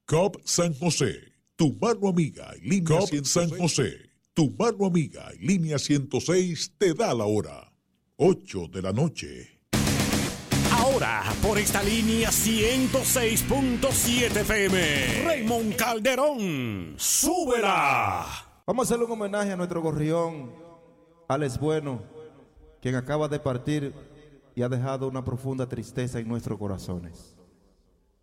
COP San José, tu mano amiga y línea COP 106. San José, tu mano amiga y línea 106 te da la hora. 8 de la noche. Ahora, por esta línea 106.7 FM, Raymond Calderón, súbela. Vamos a hacerle un homenaje a nuestro gorrión, Alex Bueno, quien acaba de partir y ha dejado una profunda tristeza en nuestros corazones.